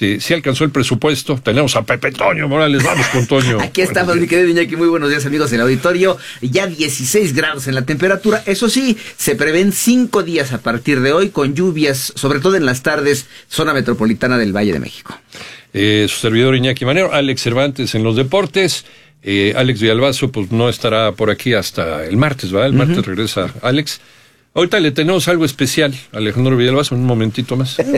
sí alcanzó el presupuesto. Tenemos a Pepe Toño Morales. Vamos con Toño. Aquí estamos, mi querido Iñaki. Muy buenos días, amigos del auditorio. Ya 16 grados en la temperatura. Eso sí, se prevén 5 días a partir de hoy con lluvias, sobre todo en las tardes, zona metropolitana del Valle de México. Su servidor Iñaki Manero, Alex Cervantes en los deportes. Alex Villalbazo pues no estará por aquí hasta el martes, ¿verdad? El martes regresa Alex. Ahorita le tenemos algo especial a Alejandro Villalbazo, un momentito más se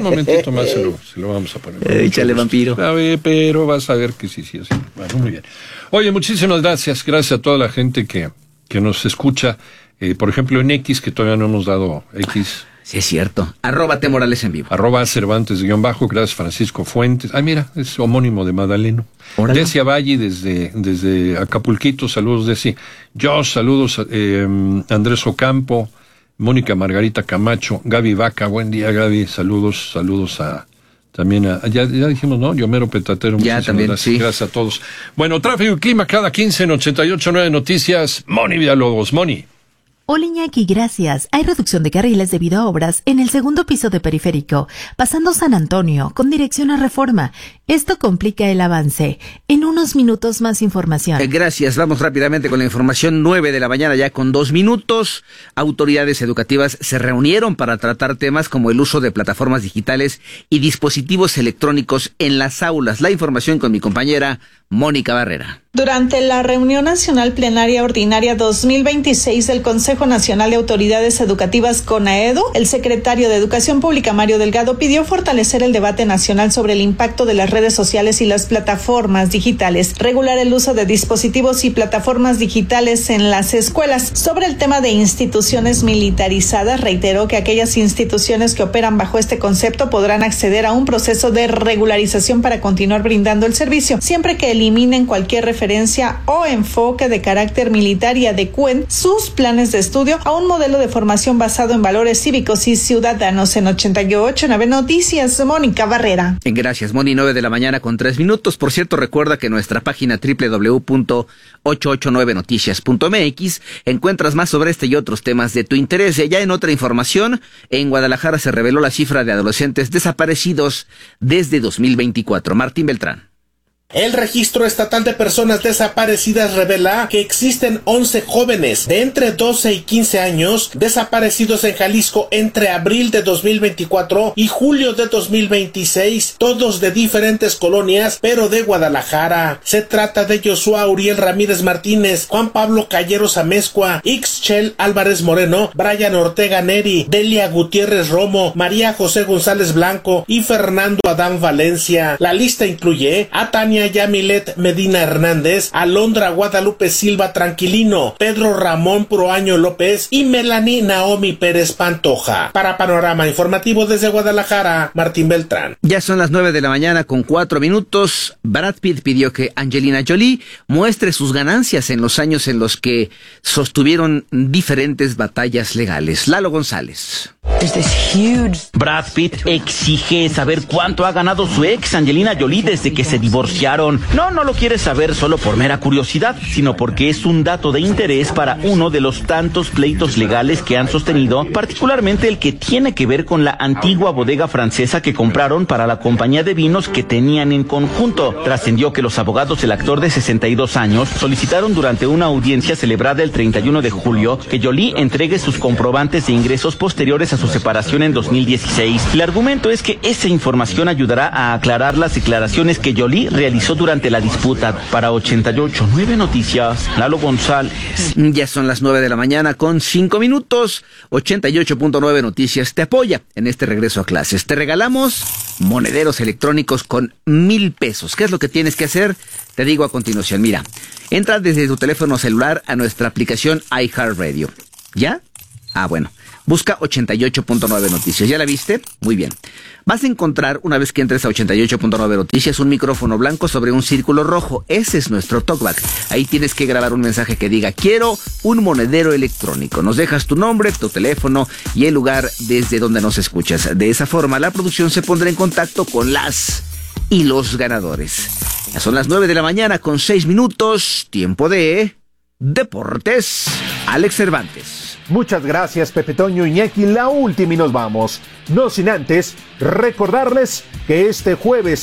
lo vamos a poner. Échale, vampiro. A ver, pero vas a ver que sí, así. Bueno, muy bien. Oye, muchísimas gracias a toda la gente que nos escucha, por ejemplo en X, que todavía no hemos dado X. Sí, es cierto. @T Morales en vivo. @Cervantes_, gracias Francisco Fuentes. Ay, mira, es homónimo de Madaleno. Órale. Decia Valle desde Acapulquito, saludos Deci. Josh, saludos Andrés Ocampo, Mónica Margarita Camacho, Gaby Vaca, buen día Gaby, saludos también ya dijimos, ¿no? Yomero Petatero, ya también, gracias, sí. Gracias a todos. Bueno, tráfico y clima cada 15 en 88.9 Noticias. Moni Villalobos, Moni. Hola Iñaki, gracias. Hay reducción de carriles debido a obras en el segundo piso de Periférico, pasando San Antonio, con dirección a Reforma. Esto complica el avance. En unos minutos más información. Gracias. Vamos rápidamente con la información. 9 de la mañana ya con 2 minutos. Autoridades educativas se reunieron para tratar temas como el uso de plataformas digitales y dispositivos electrónicos en las aulas. La información con mi compañera Mónica Barrera. Durante la reunión nacional plenaria ordinaria 2026 del Consejo Nacional de Autoridades Educativas CONAEDU, el secretario de Educación Pública Mario Delgado pidió fortalecer el debate nacional sobre el impacto de las redes sociales y las plataformas digitales, regular el uso de dispositivos y plataformas digitales en las escuelas. Sobre el tema de instituciones militarizadas, reiteró que aquellas instituciones que operan bajo este concepto podrán acceder a un proceso de regularización para continuar brindando el servicio, siempre que eliminen cualquier referencia o enfoque de carácter militar y adecúen sus planes de estudio a un modelo de formación basado en valores cívicos y ciudadanos. En 88.9 Noticias, Mónica Barrera. Gracias, Moni. 9 de la mañana con 3 minutos. Por cierto, recuerda que en nuestra página www.889noticias.mx encuentras más sobre este y otros temas de tu interés. Ya en otra información, en Guadalajara se reveló la cifra de adolescentes desaparecidos desde 2024. Martín Beltrán. El Registro Estatal de Personas Desaparecidas revela que existen 11 jóvenes de entre 12 y 15 años desaparecidos en Jalisco entre abril de 2024 y julio de 2026, todos de diferentes colonias, pero de Guadalajara. Se trata de Joshua Uriel Ramírez Martínez, Juan Pablo Calleros Amezcua, Ixchel Álvarez Moreno, Brian Ortega Neri, Delia Gutiérrez Romo, María José González Blanco y Fernando Adán Valencia. La lista incluye a Tania Yamilet Medina Hernández, Alondra Guadalupe Silva Tranquilino, Pedro Ramón Proaño López y Melanie Naomi Pérez Pantoja. Para Panorama Informativo desde Guadalajara, Martín Beltrán. Ya son las 9 de la mañana con 4 minutos. Brad Pitt pidió que Angelina Jolie muestre sus ganancias en los años en los que sostuvieron diferentes batallas legales. Lalo González. Brad Pitt exige saber cuánto ha ganado su ex Angelina Jolie desde que se divorciaron. No lo quiere saber solo por mera curiosidad, sino porque es un dato de interés para uno de los tantos pleitos legales que han sostenido, particularmente el que tiene que ver con la antigua bodega francesa que compraron para la compañía de vinos que tenían en conjunto. Trascendió que los abogados del actor de 62 años solicitaron durante una audiencia celebrada el 31 de julio que Jolie entregue sus comprobantes de ingresos posteriores a su separación en 2016. El argumento es que esa información ayudará a aclarar las declaraciones que Jolie realizó durante la disputa. Para 88.9 Noticias, Lalo González. Ya son las 9 de la mañana con 5 minutos. 88.9 Noticias te apoya en este regreso a clases. Te regalamos monederos electrónicos con 1,000 pesos. ¿Qué es lo que tienes que hacer? Te digo a continuación. Mira, entra desde tu teléfono celular a nuestra aplicación iHeartRadio. ¿Ya? Bueno. Busca 88.9 Noticias. ¿Ya la viste? Muy bien. Vas a encontrar, una vez que entres a 88.9 Noticias, un micrófono blanco sobre un círculo rojo. Ese es nuestro talkback. Ahí tienes que grabar un mensaje que diga: quiero un monedero electrónico. Nos dejas tu nombre, tu teléfono y el lugar desde donde nos escuchas. De esa forma, la producción se pondrá en contacto con las y los ganadores. Ya son las 9 de la mañana con 6 minutos. Tiempo de Deportes. Alex Cervantes. Muchas gracias, Pepe Toño, Iñaki. La última y nos vamos. No sin antes recordarles que este jueves